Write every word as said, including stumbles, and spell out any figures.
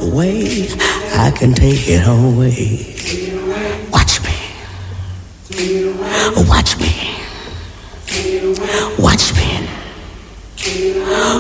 way I can take it away. Watch me. Watch me. Watch me.